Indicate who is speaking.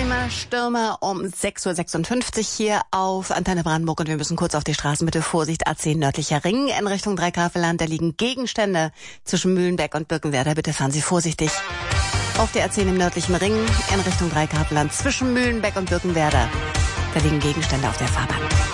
Speaker 1: Thema Stürmer um 6.56 Uhr hier auf Antenne Brandenburg und wir müssen kurz auf die Straßen. Bitte Vorsicht, A10 nördlicher Ring in Richtung Dreikafelland. Da liegen Gegenstände zwischen Mühlenbeck und Birkenwerder. Bitte fahren Sie vorsichtig. Auf der A10 im nördlichen Ring in Richtung Dreikafelland zwischen Mühlenbeck und Birkenwerder. Da liegen Gegenstände auf der Fahrbahn.